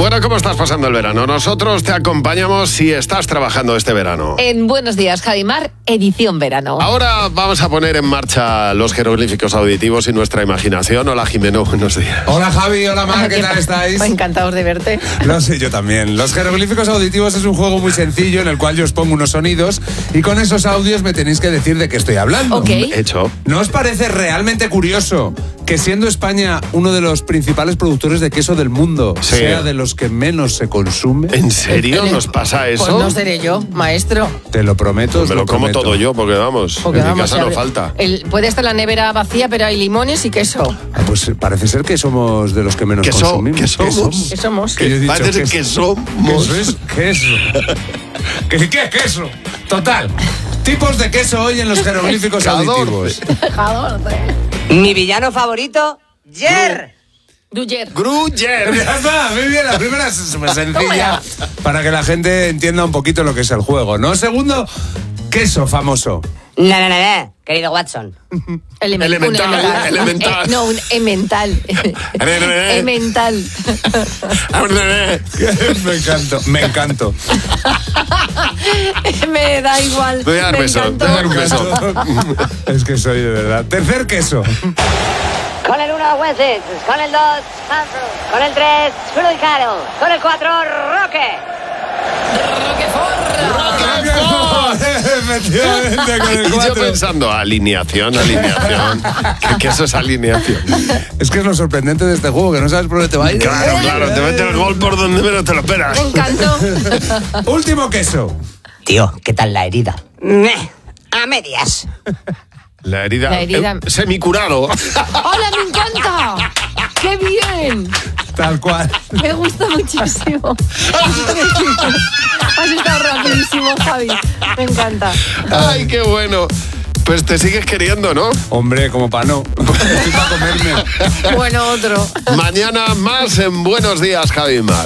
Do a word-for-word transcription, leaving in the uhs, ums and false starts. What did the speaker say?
Bueno, ¿cómo estás pasando el verano? Nosotros te acompañamos si estás trabajando este verano. En Buenos Días, Javi Mar, edición verano. Ahora vamos a poner en marcha los jeroglíficos auditivos y nuestra imaginación. Hola, Jimeno, buenos días. Hola, Javi, hola, Mar, ¿qué tal estáis? Encantados de verte. Lo sé, yo también. Los jeroglíficos auditivos es un juego muy sencillo en el cual yo os pongo unos sonidos y con esos audios me tenéis que decir de qué estoy hablando. Ok. Hecho. ¿No os parece realmente curioso que siendo España uno de los principales productores de queso del mundo, Sí. sea de los que menos se consume? ¿En serio nos pasa eso? Pues no seré yo, maestro. Te lo prometo, os Me lo como prometo. todo yo, porque vamos, Porque en mi vamos, casa a no ver, falta. el- puede estar la nevera vacía, pero hay limones y queso. Ah, pues parece ser que somos de los que menos ¿Qué so- consumimos. qué somos? ¿Qué somos? Que yo he dicho Parece queso. que somos... Queso es queso. ¿Qué, ¿Qué queso? Total. Tipos de queso hoy en los jeroglíficos Pescador. auditivos. Mi villano favorito, Jer. Duyer. Gruyer. Ya está, muy bien, la primera es súper sencilla para que la gente entienda un poquito lo que es el juego, ¿no? Segundo, queso famoso. No, no, no, no, querido Watson. Elemen- Elemental, un elemental. elemental. Eh, no, un emental. Emental. Me encanto, me encanto. Me da igual. Voy a dar me beso, encantó. voy a dar un beso. Es que soy de verdad. Tercer queso. Con el uno, Wences. Con el dos, Hanford. Con el tres, Scrooge Carroll. Con el cuatro, Roque. Efectivamente, con el Y yo cuatro. pensando, alineación, alineación. ¿Qué, qué eso es alineación? Es que es lo sorprendente de este juego, que no sabes por dónde te va a ir. Claro, claro, te mete el gol por donde menos te lo esperas. Me encantó. Último queso. Tío, ¿qué tal la herida? Meh, a medias. La herida, La herida. eh, semicurado. ¡Hola, me encanta! ¡Qué bien! Tal cual. Me gusta muchísimo. Has estado rapidísimo, Javi. Me encanta. Ay, qué bueno. Pues te sigues queriendo, ¿no? Hombre, como pa' no. Estoy pa' comerme. Bueno, otro. Mañana más en Buenos Días, Javi Mar.